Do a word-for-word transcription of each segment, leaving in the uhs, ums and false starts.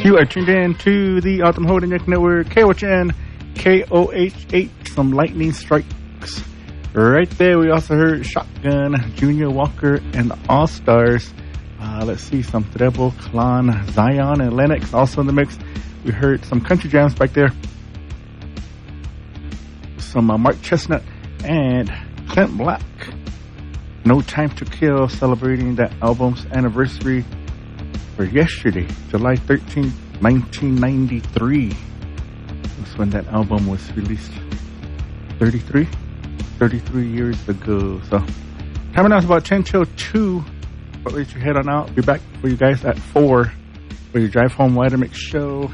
You are tuned in to the Autumn Holding Network, K O H N, K O H eight, some lightning strikes. Right there, we also heard Shotgun, Junior Walker, and the All-Stars. Uh, let's see, some Treble, Clan, Zion, and Lennox also in the mix. We heard some country jams back there. Some uh, Mark Chestnut and Clint Black. No Time to Kill, celebrating that album's anniversary for yesterday, July thirteenth, nineteen ninety-three. That's when that album was released. thirty-three? thirty-three years ago. So, time now is about ten till two. But let you head on out. Be back for you guys at four for your Drive Home Wider Mix show.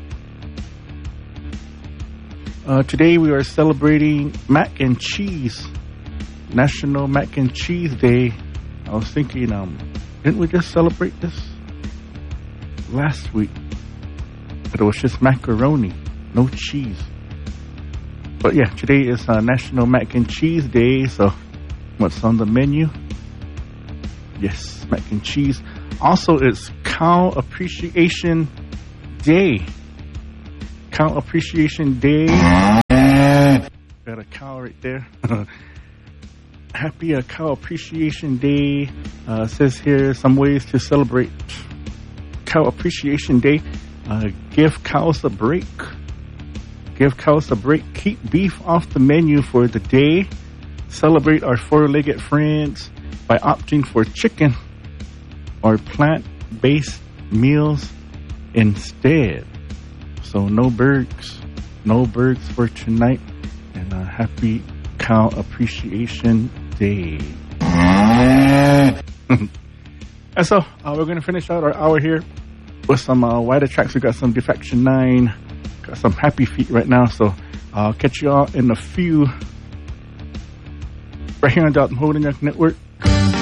Uh, today we are celebrating Mac and Cheese. National Mac and Cheese Day. I was thinking, um, didn't we just celebrate this last week? But it was just macaroni, no cheese. But yeah, today is uh, National Mac and Cheese Day. So what's on the menu? Yes, mac and cheese. Also, it's Cow Appreciation Day. Cow Appreciation Day. Got a cow right there. Happy uh, Cow Appreciation Day. Uh, says here some ways to celebrate Cow Appreciation Day. Uh, give cows a break. Give cows a break. Keep beef off the menu for the day. Celebrate our four-legged friends by opting for chicken or plant-based meals instead. So no burgers. No burgers for tonight. And uh, happy Cow Appreciation Day. And so uh, we're going to finish out our hour here with some uh, wider tracks. We got some Defection nine, got some Happy Feet right now. So I'll catch you all in a few right here on the Holding Network.